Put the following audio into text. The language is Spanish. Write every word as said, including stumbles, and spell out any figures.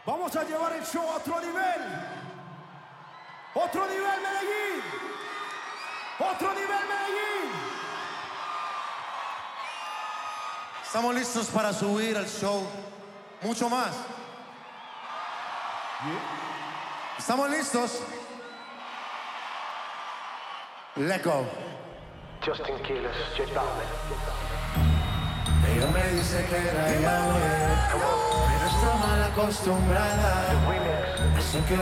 Vamos a llevar el show a otro nivel. Otro nivel, Medellín. Otro nivel, Medellín. Estamos listos para subir al show mucho más. Yeah. ¿Estamos listos? Let go. Justin Quiles, J Balvin. Ella me dice que era ella, pero está mal acostumbrada. Remix. Así que